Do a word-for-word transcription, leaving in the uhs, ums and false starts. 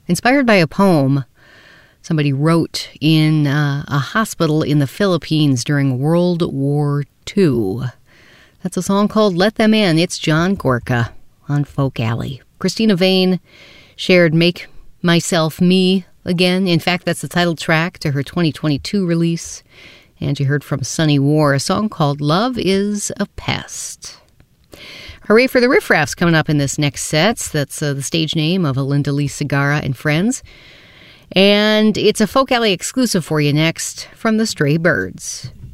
inspired by a poem somebody wrote in uh, a hospital in the Philippines during World War Two. That's a song called Let Them In. It's John Gorka on Folk Alley. Christina Vane shared Make Myself Me again. In fact, that's the title track to her twenty twenty-two release. And you heard from Sunny War, a song called Love is a Pest. Hooray for the Riff Raffs coming up in this next set. That's uh, the stage name of Linda Lee Segarra and Friends. And it's a Folk Alley exclusive for you next from the Stray Birds.